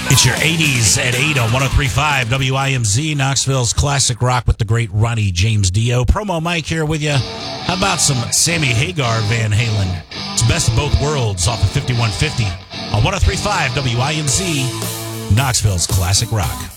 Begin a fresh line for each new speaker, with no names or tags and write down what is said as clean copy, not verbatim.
It's your 80s at 8 on 103.5 WIMZ, Knoxville's classic rock with the great Ronnie James Dio. Promo Mike here with you. How about some Sammy Hagar Van Halen? It's Best of Both Worlds off of 5150 on 103.5 WIMZ, Knoxville's classic rock.